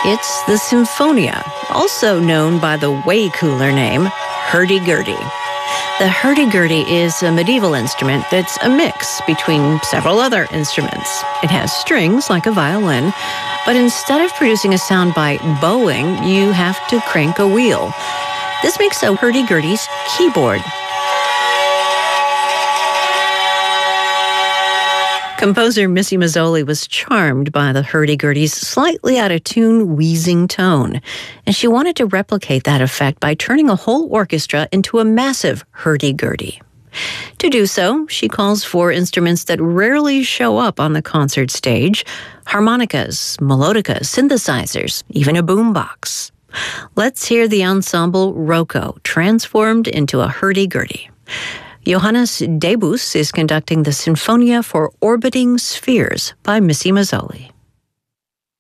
It's the Sinfonia, also known by the way cooler name, hurdy-gurdy. The hurdy-gurdy is a medieval instrument that's a mix between several other instruments. It has strings like a violin, but instead of producing a sound by bowing, you have to crank a wheel. This makes a hurdy-gurdy's keyboard. Composer Missy Mazzoli was charmed by the hurdy-gurdy's slightly out-of-tune, wheezing tone, and she wanted to replicate that effect by turning a whole orchestra into a massive hurdy-gurdy. To do so, she calls for instruments that rarely show up on the concert stage: harmonicas, melodicas, synthesizers, even a boombox. Let's hear the ensemble Rocco transformed into a hurdy-gurdy. Johannes Debus is conducting the Sinfonia for Orbiting Spheres by Missy Mazzoli.